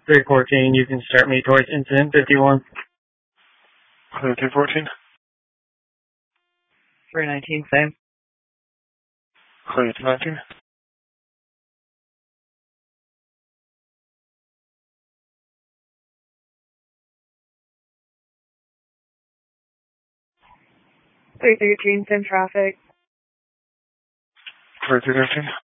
314, you can start me towards incident 51. 314. 319, same. 319. Three 13, same traffic. 313.